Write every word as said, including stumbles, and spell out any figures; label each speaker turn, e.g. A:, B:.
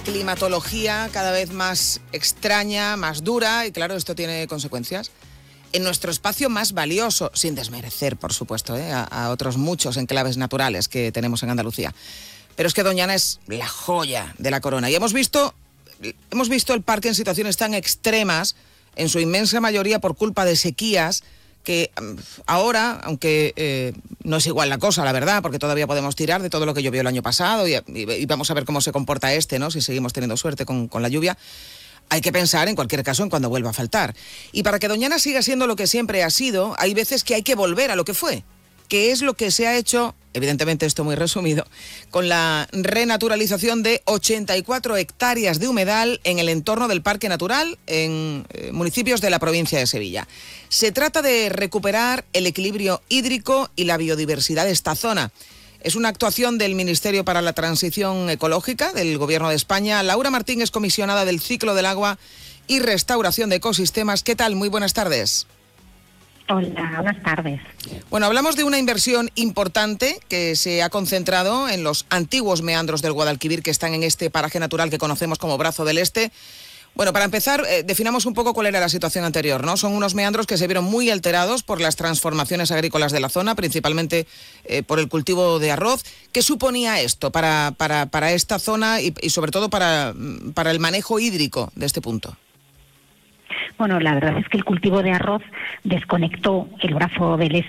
A: climatología cada vez más extraña, más dura, y claro, esto tiene consecuencias en nuestro espacio más valioso, sin desmerecer, por supuesto, ¿eh? a, a otros muchos enclaves naturales que tenemos en Andalucía. Pero es que Doñana es la joya de la corona. Y hemos visto, hemos visto el parque en situaciones tan extremas, en su inmensa mayoría por culpa de sequías, que ahora, aunque eh, no es igual la cosa, la verdad, porque todavía podemos tirar de todo lo que llovió el año pasado y, y, y vamos a ver cómo se comporta este, ¿no? Si seguimos teniendo suerte con, con la lluvia. Hay que pensar, en cualquier caso, en cuando vuelva a faltar. Y para que Doñana siga siendo lo que siempre ha sido, hay veces que hay que volver a lo que fue, que es lo que se ha hecho, evidentemente esto muy resumido, con la renaturalización de ochenta y cuatro hectáreas de humedal en el entorno del Parque Natural en eh, municipios de la provincia de Sevilla. Se trata de recuperar el equilibrio hídrico y la biodiversidad de esta zona. Es una actuación del Ministerio para la Transición Ecológica del Gobierno de España. Laura Martín es comisionada del Ciclo del Agua y Restauración de Ecosistemas. ¿Qué tal? Muy buenas tardes.
B: Hola, buenas tardes.
A: Bueno, hablamos de una inversión importante que se ha concentrado en los antiguos meandros del Guadalquivir que están en este paraje natural que conocemos como Brazo del Este. Bueno, para empezar, eh, definamos un poco cuál era la situación anterior, ¿no? Son unos meandros que se vieron muy alterados por las transformaciones agrícolas de la zona, principalmente eh, por el cultivo de arroz. ¿Qué suponía esto para, para, para esta zona y, y sobre todo para, para el manejo hídrico de este punto?
B: Bueno, la verdad es que el cultivo de arroz desconectó el Brazo del Este